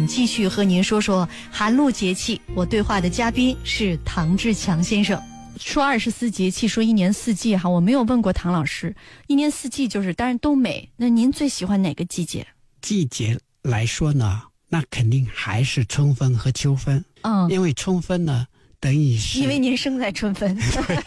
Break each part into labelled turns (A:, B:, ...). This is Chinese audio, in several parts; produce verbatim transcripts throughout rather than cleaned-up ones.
A: 们继续和您说说寒露节气。我对话的嘉宾是唐志强先生。说二十四节气，说一年四季哈，我没有问过唐老师，一年四季就是当然都美，那您最喜欢哪个季节？
B: 季节来说呢，那肯定还是春分和秋分。嗯，因为春分呢等于是
A: 因为您生在春分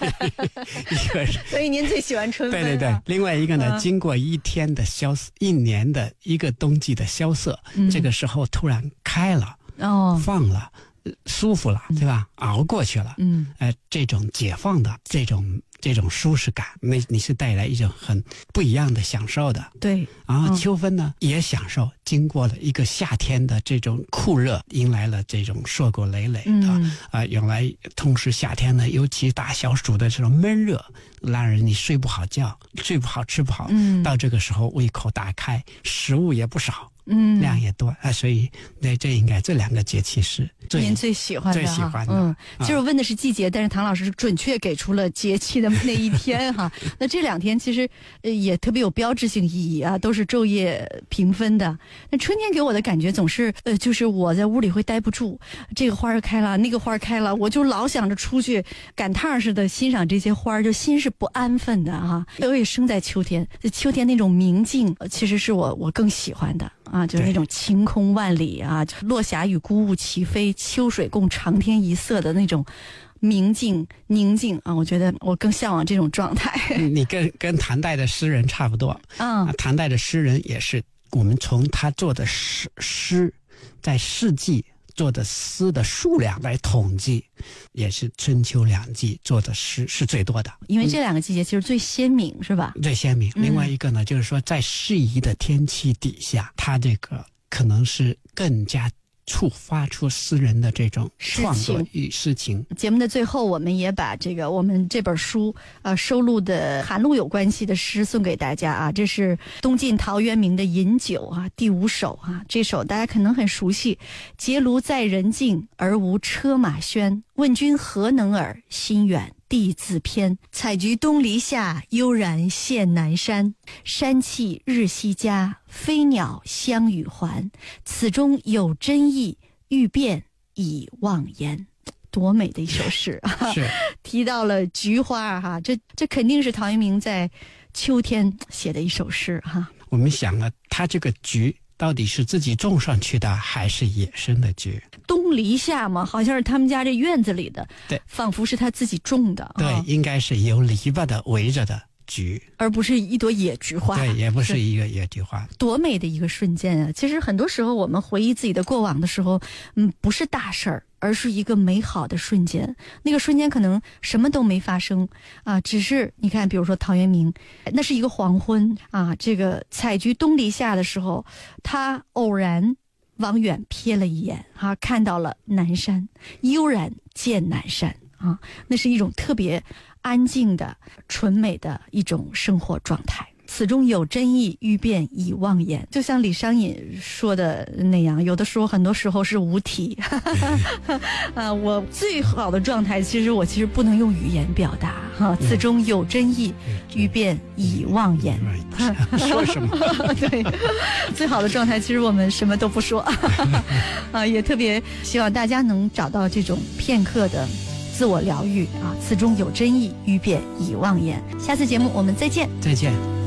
A: 所以您最喜欢春分、啊、
B: 对对对。另外一个呢、嗯、经过一天的萧一年的一个冬季的萧瑟、嗯、这个时候突然开了哦，放了，舒服了，对吧？嗯、熬过去了，嗯，呃，这种解放的这种这种舒适感，那你是带来一种很不一样的享受的。
A: 对，
B: 然后秋分呢、嗯、也享受，经过了一个夏天的这种酷热，迎来了这种硕果累累的啊、嗯呃，迎来同时夏天呢，尤其大小暑的这种闷热，让人你睡不好觉，睡不好，吃不好。嗯，到这个时候胃口大开，食物也不少。嗯，量也多啊，所以那这应该这两个节气是最
A: 您最喜欢的，
B: 最喜欢的。
A: 嗯，其实我问的是季节，但是唐老师准确给出了节气的那一天哈。那这两天其实呃也特别有标志性意义啊，都是昼夜平分的。那春天给我的感觉总是呃，就是我在屋里会待不住，这个花儿开了，那个花儿开了，我就老想着出去赶趟似的欣赏这些花儿，就心是不安分的哈。我也生在秋天，秋天那种明净，其实是我我更喜欢的。啊，就是那种晴空万里啊，落霞与孤鹜齐飞，秋水共长天一色的那种明净宁静啊，我觉得我更向往这种状态。
B: 你跟跟唐代的诗人差不多，嗯、啊，唐代的诗人也是，我们从他做的诗诗，在四季做的诗的数量来统计，也是春秋两季做的诗是最多的。
A: 因为这两个季节其实最鲜明，是吧？
B: 最鲜明。另外一个呢，嗯、就是说在适宜的天气底下，它这个可能是更加触发出诗人的这种创作与诗情。
A: 节目的最后，我们也把这个我们这本书呃收录的寒露有关系的诗送给大家啊。这是东晋陶渊明的《饮酒》啊，第五首啊。这首大家可能很熟悉：结庐在人境，而无车马喧。问君何能尔？心远地自偏。采菊东篱下，悠然见南山。山气日夕佳，飞鸟相与还。此中有真意，欲辨已忘言。多美的一首诗啊！
B: 是
A: 提到了菊花哈，这这肯定是陶渊明在秋天写的一首诗哈。
B: 我们想了，他这个菊到底是自己种上去的还是野生的菊？
A: 东篱下嘛，好像是他们家这院子里的，对，仿佛是他自己种的。
B: 对，哦、应该是有篱笆的围着的菊，
A: 而不是一朵野菊花。
B: 对，也不是一个野菊花。
A: 多美的一个瞬间啊！其实很多时候我们回忆自己的过往的时候，嗯，不是大事儿，而是一个美好的瞬间。那个瞬间可能什么都没发生啊，只是你看，比如说陶渊明，那是一个黄昏啊，这个采菊东篱下的时候，他偶然往远瞥了一眼啊，看到了南山，悠然见南山啊，那是一种特别安静的纯美的一种生活状态。此中有真意，欲辨已忘言。就像李商隐说的那样，有的时候很多时候是无题啊，我最好的状态其实我其实不能用语言表达哈、啊。此中有真意，欲辨已忘言。
B: 说什么？
A: 对，最好的状态其实我们什么都不说啊，也特别希望大家能找到这种片刻的自我疗愈啊。此中有真意，欲辨已忘言。下次节目我们再见。
B: 再见。